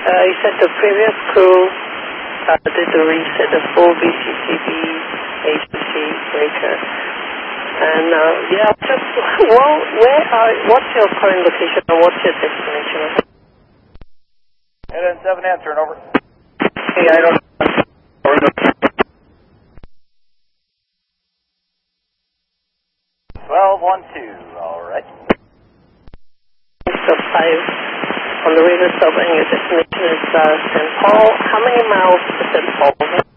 He said the previous crew did the reset, the full BCCB HPC breaker. And what's your current location and what's your destination? NN7 answering, over. Hey, I don't know. 1212, all right. So 5 on the radar sub and your destination is St. Paul. How many miles to St. Paul?